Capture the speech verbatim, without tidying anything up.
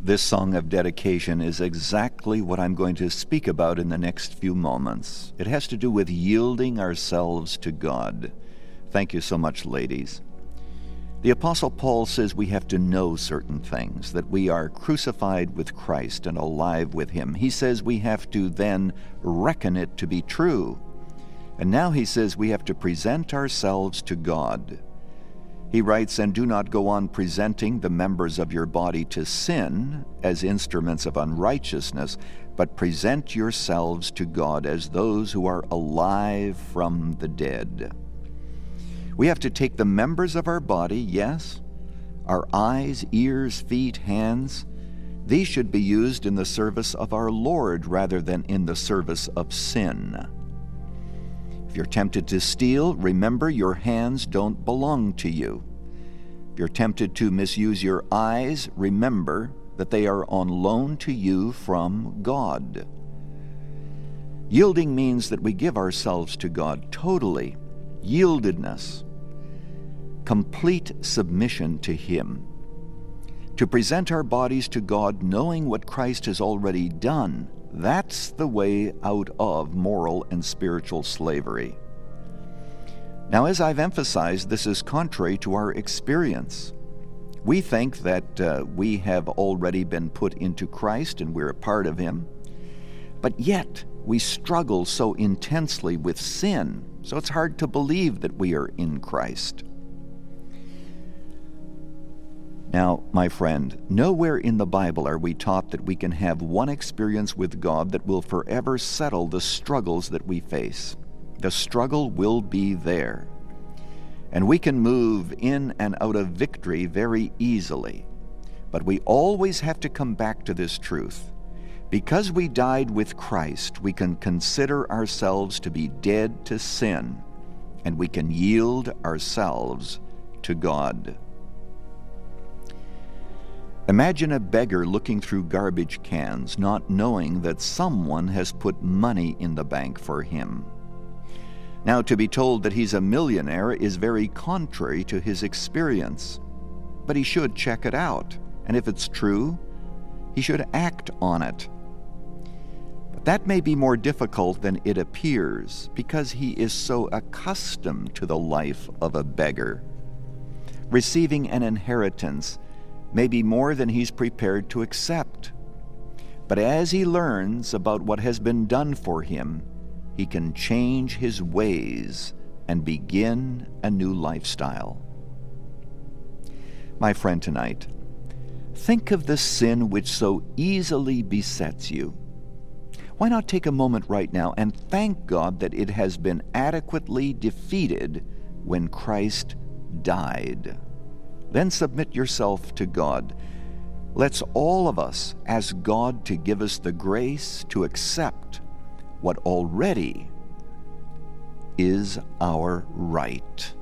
This song of dedication is exactly what I'm going to speak about in the next few moments. It has to do with yielding ourselves to God. Thank you so much, ladies. The Apostle Paul says we have to know certain things, that we are crucified with Christ and alive with Him. He says we have to then reckon it to be true. And now he says we have to present ourselves to God. He writes, "And do not go on presenting the members of your body to sin as instruments of unrighteousness, but present yourselves to God as those who are alive from the dead." We have to take the members of our body, yes, our eyes, ears, feet, hands. These should be used in the service of our Lord rather than in the service of sin. If you're tempted to steal, remember your hands don't belong to you. If you're tempted to misuse your eyes, remember that they are on loan to you from God. Yielding means that we give ourselves to God totally, yieldedness, complete submission to Him. To present our bodies to God knowing what Christ has already done, that's the way out of moral and spiritual slavery. Now, as I've emphasized, this is contrary to our experience. We think that uh, we have already been put into Christ and we're a part of Him, but yet we struggle so intensely with sin, so it's hard to believe that we are in Christ. Now, my friend, nowhere in the Bible are we taught that we can have one experience with God that will forever settle the struggles that we face. The struggle will be there. And we can move in and out of victory very easily. But we always have to come back to this truth. Because we died with Christ, we can consider ourselves to be dead to sin, and we can yield ourselves to God. Imagine a beggar looking through garbage cans, not knowing that someone has put money in the bank for him. Now, to be told that he's a millionaire is very contrary to his experience, but he should check it out, and if it's true, he should act on it. But that may be more difficult than it appears, because he is so accustomed to the life of a beggar. Receiving an inheritance may be more than he's prepared to accept. But as he learns about what has been done for him, he can change his ways and begin a new lifestyle. My friend, tonight, think of the sin which so easily besets you. Why not take a moment right now and thank God that it has been adequately defeated when Christ died? Then submit yourself to God. Let's all of us ask God to give us the grace to accept what already is our right.